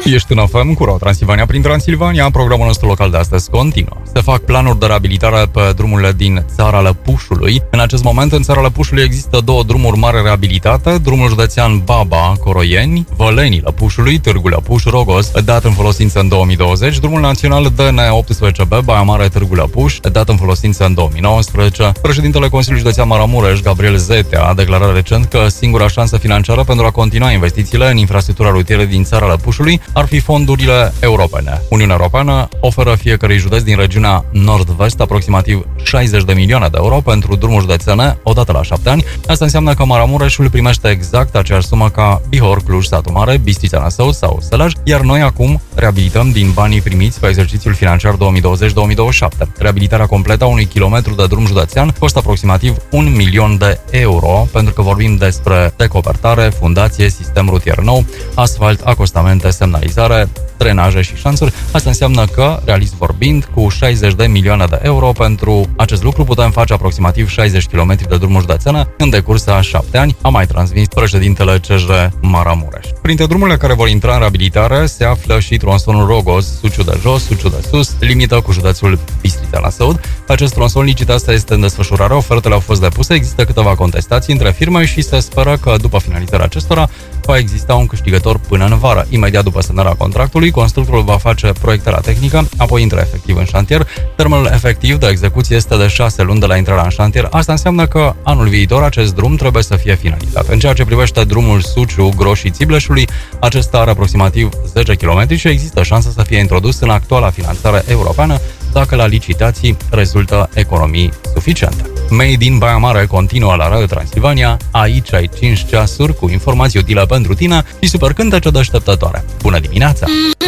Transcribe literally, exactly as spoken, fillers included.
Ești în F M cu Transilvania prin Transilvania. Programul nostru local de astăzi continuă. Se fac planuri de reabilitare pe drumurile din Țara Lăpușului. În acest moment, în Țara Lăpușului există două drumuri mari reabilitate. Drumul județean Baba, Coroieni, Vălenii Lăpușului, Târgu Lăpuș, Rogos, dat în folosință în două mii douăzeci. Drumul național D N optsprezece B, Baia Mare, Târgu Lăpuș, dat în folosință în două mii nouăsprezece. Președintele Consiliului Județean Maramureș, Gabriel Zetea, a declarat recent că singura șansă financiară pentru a continua investițiile în infrastructura rutieră din Țara Lăpușului ar fi fondurile europene. Uniunea Europeană oferă fiecărui județ din regiunea nord-vest aproximativ șaizeci de milioane de euro pentru drumuri județene odată la șapte ani. Asta înseamnă că Maramureșul primește exact aceeași sumă ca Bihor, Cluj, Satu Mare, Bistrița, Năsăud sau Sălaj, iar noi acum reabilităm din banii primiți pe exercițiul financiar două mii douăzeci două mii douăzeci și șapte. Reabilitarea completă a unui kilometru de drum județean costă aproximativ un milion de euro, pentru că vorbim despre decopertare, fundație, sistem rutier nou, asfalt, acostamente, semnalizare, drenaje și șanțuri. Asta înseamnă că, realist vorbind, cu șaizeci de milioane de euro pentru acest lucru putem face aproximativ șaizeci de kilometri de drumuri județene în decurs a șapte ani, a mai transmis președintele C J Maramureș. Printre drumurile care vor intra în reabilitare se află și tronsonul Rogos, Suciu de Jos, Suciu de Sus, limită cu județul Bistrița la Săud. Acest tronson licitația este în desfășurare, ofertele au fost depuse, există câteva contestații între firme și se speră că după finalizarea acestora va exista un câștigător până în vară. Imediat după semnarea contractului, constructorul va face proiectarea tehnică, apoi intră efectiv în șantier. Termenul efectiv de execuție este de șase luni de la intrarea în șantier. Asta înseamnă că anul viitor acest drum trebuie să fie finalizat. În ceea ce privește drumul Suciu, Groș și Țibleșului, acesta are aproximativ zece kilometri și există șansa să fie introdus în actuala finanțare europeană dacă la licitații rezultă economii suficiente. Made in Baia Mare continuă la Radio Transilvania. Aici ai cinci ceasuri cu informații utile pentru tine și super cântece deșteptătoare. Bună dimineața!